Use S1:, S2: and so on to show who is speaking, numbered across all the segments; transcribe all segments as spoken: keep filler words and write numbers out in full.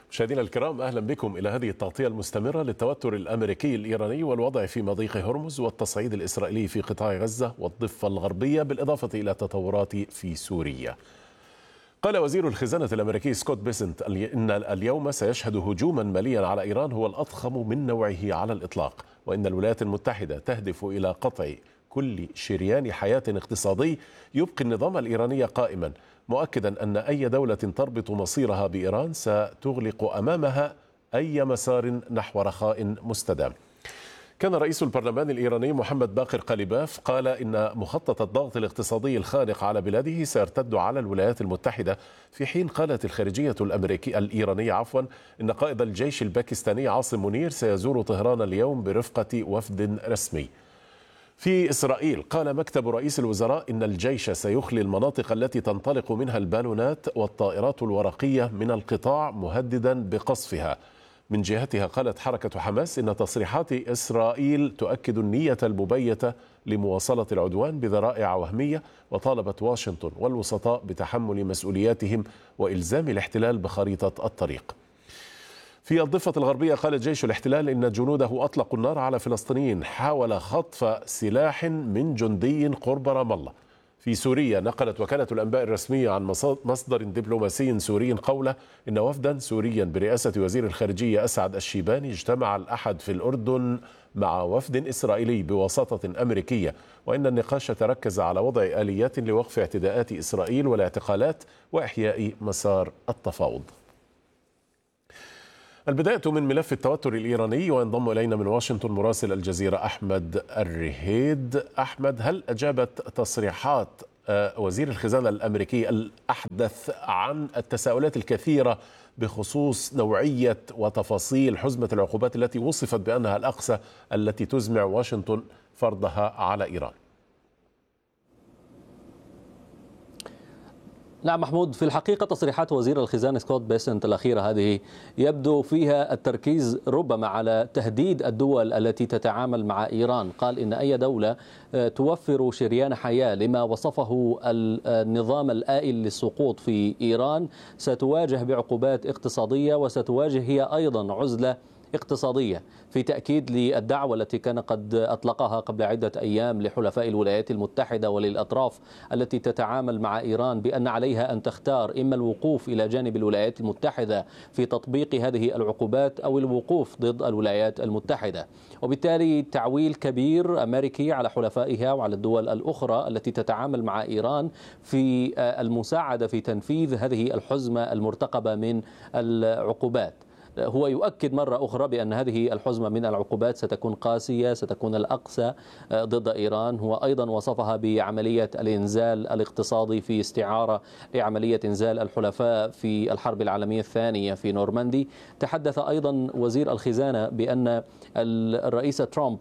S1: مشاهدينا الكرام، أهلا بكم إلى هذه التغطية المستمرة للتوتر الأمريكي الإيراني والوضع في مضيق هرمز والتصعيد الإسرائيلي في قطاع غزة والضفة الغربية، بالإضافة إلى التطورات في سوريا. قال وزير الخزانة الأمريكي سكوت بيسنت إن اليوم سيشهد هجوما ماليا على إيران هو الأضخم من نوعه على الإطلاق، وإن الولايات المتحدة تهدف إلى قطع كل شريان حياة اقتصادي يبقي النظام الإيراني قائما، مؤكدا أن أي دولة تربط مصيرها بإيران ستغلق أمامها أي مسار نحو رخاء مستدام. كان رئيس البرلمان الإيراني محمد باقر قليباف قال إن مخطط الضغط الاقتصادي الخانق على بلاده سيرتد على الولايات المتحدة، في حين قالت الخارجية الأمريكية الإيرانية عفوا إن قائد الجيش الباكستاني عاصم منير سيزور طهران اليوم برفقة وفد رسمي. في إسرائيل قال مكتب رئيس الوزراء إن الجيش سيخلي المناطق التي تنطلق منها البالونات والطائرات الورقية من القطاع، مهددا بقصفها. من جهتها قالت حركة حماس إن تصريحات إسرائيل تؤكد النية المبيتة لمواصلة العدوان بذرائع وهمية، وطالبت واشنطن والوسطاء بتحمل مسؤولياتهم وإلزام الاحتلال بخريطة الطريق. في الضفة الغربية قال جيش الاحتلال إن جنوده أطلقوا النار على فلسطينيين حاول خطف سلاح من جندي قرب رام الله. في سوريا نقلت وكالة الأنباء الرسمية عن مصدر دبلوماسي سوري قوله إن وفدا سوريا برئاسة وزير الخارجية أسعد الشيباني اجتمع الأحد في الأردن مع وفد إسرائيلي بواسطة أمريكية، وإن النقاش تركز على وضع آليات لوقف اعتداءات إسرائيل والاعتقالات وإحياء مسار التفاوض. البداية من ملف التوتر الإيراني، وينضم إلينا من واشنطن مراسل الجزيرة أحمد الرهيد. أحمد، هل أجابت تصريحات وزير الخزانة الأمريكي الأحدث عن التساؤلات الكثيرة بخصوص نوعية وتفاصيل حزمة العقوبات التي وصفت بأنها الأقصى التي تزمع واشنطن فرضها على إيران؟
S2: نعم محمود، في الحقيقة تصريحات وزير الخزانة سكوت بيسنت الأخيرة هذه يبدو فيها التركيز ربما على تهديد الدول التي تتعامل مع إيران. قال إن أي دولة توفر شريان حياة لما وصفه النظام الآئل للسقوط في إيران ستواجه بعقوبات اقتصادية، وستواجه هي أيضا عزلة اقتصادية، في تأكيد للدعوة التي كان قد أطلقها قبل عدة أيام لحلفاء الولايات المتحدة وللأطراف التي تتعامل مع إيران بأن عليها أن تختار إما الوقوف إلى جانب الولايات المتحدة في تطبيق هذه العقوبات أو الوقوف ضد الولايات المتحدة. وبالتالي تعويل كبير أمريكي على حلفائها وعلى الدول الأخرى التي تتعامل مع إيران في المساعدة في تنفيذ هذه الحزمة المرتقبة من العقوبات. هو يؤكد مرة أخرى بأن هذه الحزمة من العقوبات ستكون قاسية، ستكون الأقصى ضد إيران. هو أيضا وصفها بعملية الإنزال الاقتصادي في استعارة لعملية إنزال الحلفاء في الحرب العالمية الثانية في نورماندي. تحدث أيضا وزير الخزانة بأن الرئيس ترامب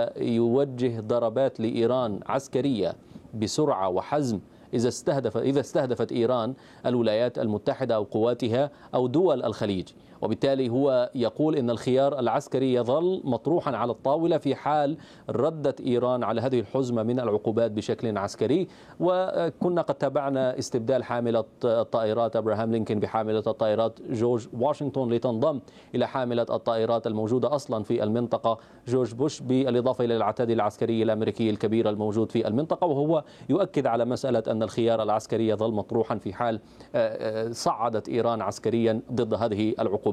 S2: سيوجه ضربات لإيران عسكرية بسرعة وحزم إذا استهدف إذا استهدفت إيران الولايات المتحدة أو قواتها أو دول الخليج. وبالتالي هو يقول إن الخيار العسكري يظل مطروحا على الطاولة في حال ردت إيران على هذه الحزمة من العقوبات بشكل عسكري. وكنا قد تابعنا استبدال حاملة الطائرات أبراهام لينكولن بحاملة الطائرات جورج واشنطن لتنضم إلى حاملة الطائرات الموجودة أصلا في المنطقة جورج بوش، بالإضافة إلى العتاد العسكري الأمريكي الكبير الموجود في المنطقة. وهو يؤكد على مسألة أن الخيار العسكري يظل مطروحا في حال صعدت إيران عسكريا ضد هذه العقوبات،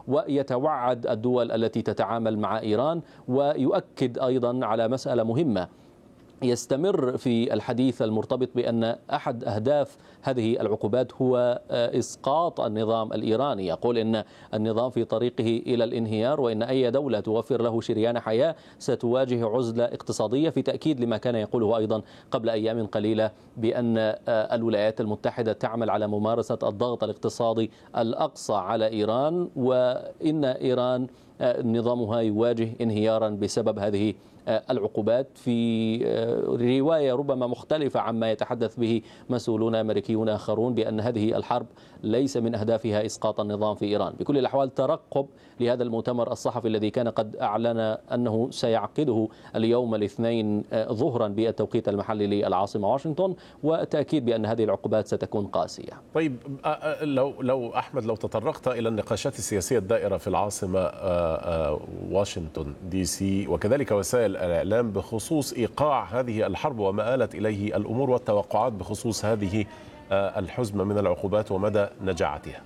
S2: ويتوعد الدول التي تتعامل مع إيران. ويؤكد أيضا على مسألة مهمة، يستمر في الحديث المرتبط بأن أحد أهداف هذه العقوبات هو إسقاط النظام الإيراني. يقول إن النظام في طريقه إلى الانهيار، وإن أي دولة توفر له شريان حياة ستواجه عزلة اقتصادية، في تأكيد لما كان يقوله أيضا قبل أيام قليلة بأن الولايات المتحدة تعمل على ممارسة الضغط الاقتصادي الأقصى على إيران، وإن إيران نظامها يواجه انهيارا بسبب هذه العقوبات في رواية ربما مختلفة عما يتحدث به مسؤولون أمريكيون آخرون، بأن هذه الحرب ليس من أهدافها إسقاط النظام في إيران. بكل الأحوال ترقب لهذا المؤتمر الصحفي الذي كان قد أعلن أنه سيعقده اليوم الاثنين ظهرا بالتوقيت المحلي للعاصمة واشنطن، وتأكيد بأن هذه العقوبات ستكون قاسية.
S1: طيب لو لو أحمد لو تطرقت إلى النقاشات السياسية الدائرة في العاصمة واشنطن دي سي وكذلك وسائل الإعلام بخصوص إيقاع هذه الحرب وما آلت إليه الأمور والتوقعات بخصوص هذه الحزمة من العقوبات ومدى نجاعتها.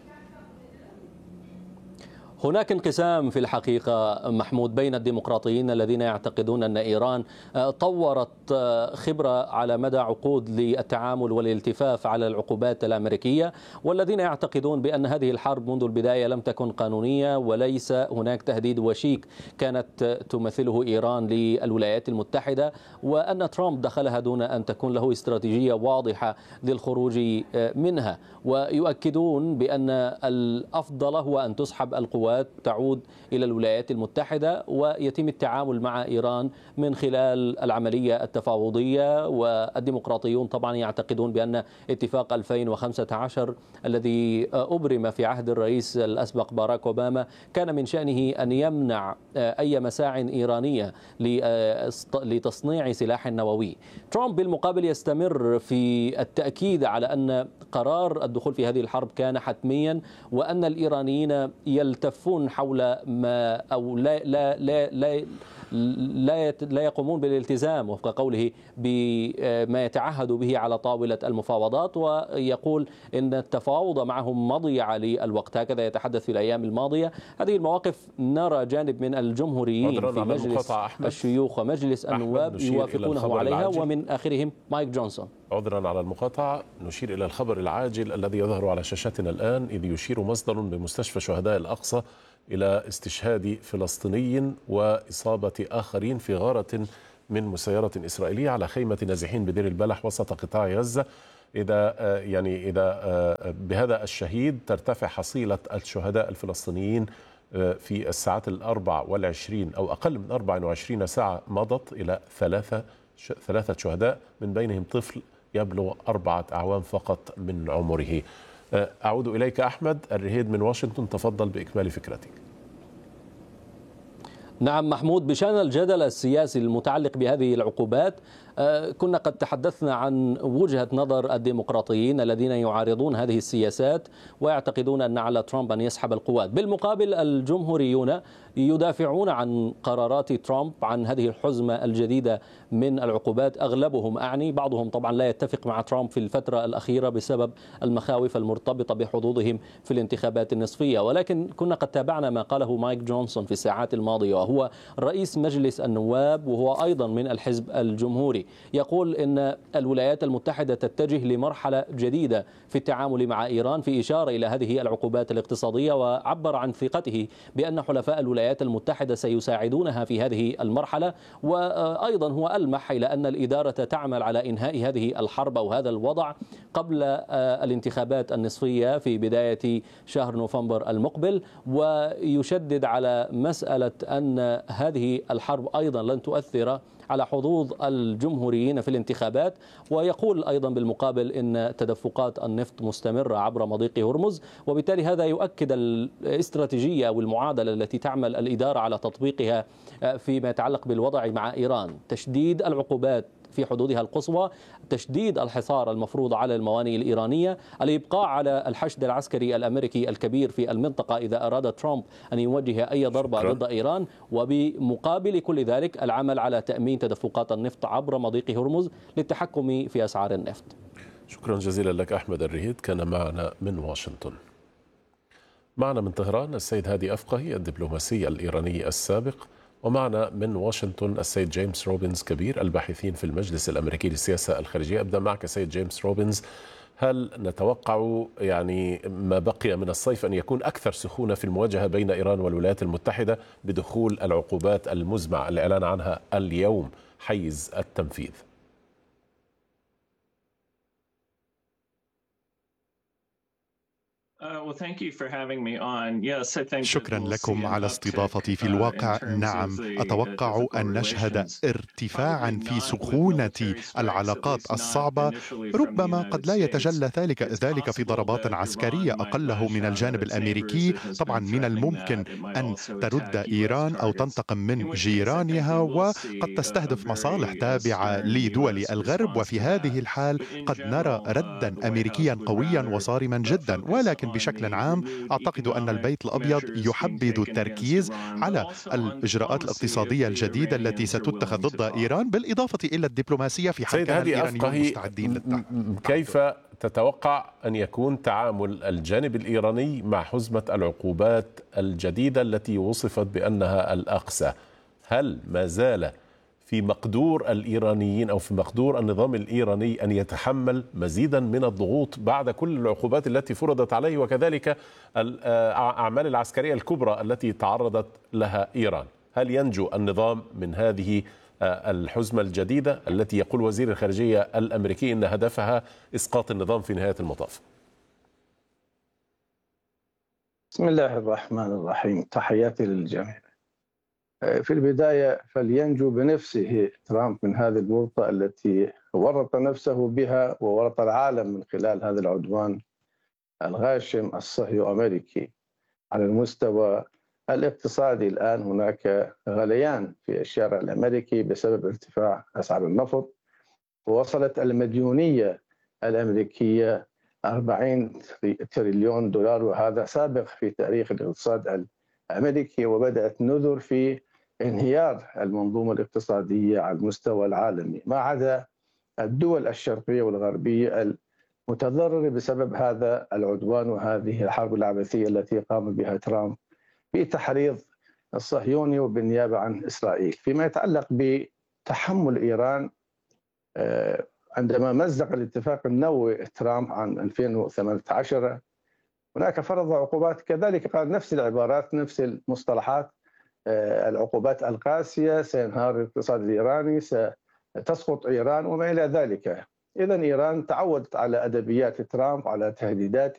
S2: هناك انقسام في الحقيقة محمود بين الديمقراطيين الذين يعتقدون أن إيران طورت خبرة على مدى عقود للتعامل والالتفاف على العقوبات الأمريكية، والذين يعتقدون بأن هذه الحرب منذ البداية لم تكن قانونية وليس هناك تهديد وشيك كانت تمثله إيران للولايات المتحدة، وأن ترامب دخلها دون أن تكون له استراتيجية واضحة للخروج منها. ويؤكدون بأن الأفضل هو أن تسحب القوات تعود إلى الولايات المتحدة ويتم التعامل مع إيران من خلال العملية التفاوضية. والديمقراطيون طبعا يعتقدون بأن اتفاق ألفين وخمسة عشر الذي أبرم في عهد الرئيس الأسبق باراك أوباما كان من شأنه أن يمنع أي مساع إيرانية لتصنيع سلاح نووي. ترامب بالمقابل يستمر في التأكيد على أن قرار الدخول في هذه الحرب كان حتميا، وأن الإيرانيين يلتفون حول ما أو لا لا لا لا لا, لا يقومون بالالتزام وفق قوله بما يتعهد به على طاولة المفاوضات، ويقول إن التفاوض معهم مضيعة للوقت. هكذا يتحدث في الأيام الماضية. هذه المواقف نرى جانب من الجمهوريين في مجلس الشيوخ ومجلس النواب يوافقونه عليها، ومن آخرهم مايك جونسون.
S1: عذرا على المقاطعة، نشير إلى الخبر العاجل الذي يظهر على شاشتنا الآن، إذ يشير مصدر بمستشفى شهداء الأقصى إلى استشهاد فلسطيني وإصابة آخرين في غارة من مسيرة إسرائيلية على خيمة نازحين بدير البلح وسط قطاع غزة. إذا يعني إذا بهذا الشهيد ترتفع حصيلة الشهداء الفلسطينيين في الساعات الأربع والعشرين أو أقل من أربع وعشرين ساعة مضت إلى ثلاثة ثلاثة شهداء، من بينهم طفل يبلغ أربعة أعوام فقط من عمره. أعود إليك أحمد الرهيد من واشنطن، تفضل بإكمال فكرتك.
S2: نعم محمود، بشأن الجدل السياسي المتعلق بهذه العقوبات كنا قد تحدثنا عن وجهة نظر الديمقراطيين الذين يعارضون هذه السياسات ويعتقدون أن على ترامب أن يسحب القوات. بالمقابل الجمهوريون يدافعون عن قرارات ترامب عن هذه الحزمة الجديدة من العقوبات، أغلبهم أعني، بعضهم طبعا لا يتفق مع ترامب في الفترة الأخيرة بسبب المخاوف المرتبطة بحظوظهم في الانتخابات النصفية. ولكن كنا قد تابعنا ما قاله مايك جونسون في الساعات الماضية، وهو رئيس مجلس النواب وهو أيضا من الحزب الجمهوري. يقول إن الولايات المتحدة تتجه لمرحلة جديدة في التعامل مع إيران، في إشارة إلى هذه العقوبات الاقتصادية، وعبر عن ثقته بأن حلفاء الولايات المتحدة سيساعدونها في هذه المرحلة. وأيضا هو ألمح إلى أن الإدارة تعمل على إنهاء هذه الحرب أو هذا الوضع قبل الانتخابات النصفية في بداية شهر نوفمبر المقبل، ويشدد على مسألة أن هذه الحرب أيضا لن تؤثر على حظوظ الجمهوريين في الانتخابات. ويقول أيضا بالمقابل إن تدفقات النفط مستمرة عبر مضيق هرمز، وبالتالي هذا يؤكد الاستراتيجية والمعادلة التي تعمل الإدارة على تطبيقها فيما يتعلق بالوضع مع إيران: تشديد العقوبات في حدودها القصوى، تشديد الحصار المفروض على الموانئ الإيرانية، الإبقاء على الحشد العسكري الأمريكي الكبير في المنطقة إذا أراد ترامب أن يوجه أي ضربة ضد إيران، وبمقابل كل ذلك العمل على تأمين تدفقات النفط عبر مضيق هرمز للتحكم في أسعار النفط.
S1: شكرا جزيلا لك أحمد الرهيد، كان معنا من واشنطن. معنا من طهران السيد هادي أفقهي الدبلوماسي الإيراني السابق، ومعنا من واشنطن السيد جيمس روبنز كبير الباحثين في المجلس الأمريكي للسياسة الخارجية. أبدأ معك سيد جيمس روبنز، هل نتوقع يعني ما بقي من الصيف أن يكون أكثر سخونة في المواجهة بين إيران والولايات المتحدة بدخول العقوبات المزمع الإعلان عنها اليوم حيز التنفيذ؟
S3: شكرا لكم على استضافتي. في الواقع نعم، أتوقع أن نشهد ارتفاعا في سخونة العلاقات الصعبة، ربما قد لا يتجلى ذلك ذلك في ضربات عسكرية أقله من الجانب الأمريكي. طبعا من الممكن أن ترد إيران أو تنتقم من جيرانها وقد تستهدف مصالح تابعة لدول الغرب، وفي هذه الحال قد نرى ردا أمريكيا قويا وصارما جدا. ولكن بشكل عام أعتقد أن البيت الأبيض يحبذ التركيز على الإجراءات الاقتصادية الجديدة التي ستتخذ ضد إيران، بالإضافة إلى الدبلوماسية في حال كان الإيرانيون مستعدين للتعامل.
S1: كيف تتوقع أن يكون تعامل الجانب الإيراني مع حزمة العقوبات الجديدة التي وصفت بأنها الأقسى؟ هل ما زال في مقدور الإيرانيين أو في مقدور النظام الإيراني أن يتحمل مزيدا من الضغوط بعد كل العقوبات التي فرضت عليه، وكذلك الأعمال العسكرية الكبرى التي تعرضت لها إيران؟ هل ينجو النظام من هذه الحزمة الجديدة التي يقول وزير الخارجية الأمريكي أن هدفها إسقاط النظام في نهاية المطاف؟
S4: بسم الله الرحمن الرحيم، تحياتي للجميع. في البداية فلينجو بنفسه ترامب من هذه الورطة التي ورط نفسه بها وورط العالم من خلال هذا العدوان الغاشم الصهيوني أمريكي. على المستوى الاقتصادي الآن هناك غليان في الشارع الأمريكي بسبب ارتفاع أسعار النفط، ووصلت المديونية الأمريكية أربعين تريليون دولار، وهذا سابق في تاريخ الاقتصاد الأمريكي، وبدأت نذر في انهيار المنظومة الاقتصادية على المستوى العالمي، ما عدا الدول الشرقية والغربية المتضررة بسبب هذا العدوان وهذه الحرب العبثية التي قام بها ترامب في تحريض الصهيوني وبالنيابة عن إسرائيل. فيما يتعلق بتحمل إيران، عندما مزق الاتفاق النووي ترامب عن ألفين وثمانية عشر هناك فرض عقوبات، كذلك قال نفس العبارات نفس المصطلحات، العقوبات القاسية، سينهار الاقتصاد الإيراني، ستسقط إيران وما إلى ذلك. إذن إيران تعودت على أدبيات ترامب، على تهديدات